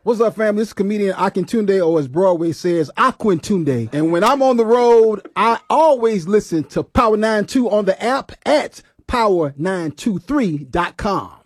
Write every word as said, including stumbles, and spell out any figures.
What's up, family? This is comedian Akintunde, or as Broadway says, Aquintunde. And when I'm on the road, I always listen to Power ninety-two on the app at power nine two three dot com.